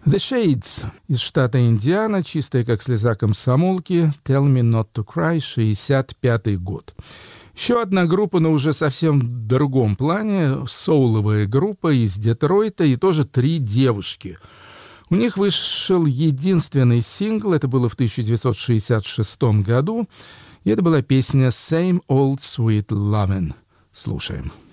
The Shades из штата Индиана, чистая как слеза комсомолки, Tell Me Not to Cry, 65-й год. Еще одна группа, но уже совсем в другом плане, соуловая группа из Детройта, и тоже 3 девушки. У них вышел единственный сингл, это было в 1966 году, и это была песня «Same Old Sweet Lovin'». Слушаем.